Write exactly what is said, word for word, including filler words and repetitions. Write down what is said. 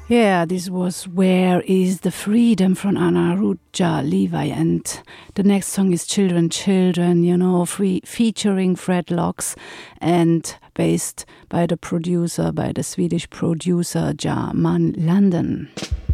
Yeah, this was Where is the Freedom from Anaruja Levi. And the next song is Children, Children, you know, free, featuring Fred Locks and based by the producer, by the Swedish producer Jar Manlander.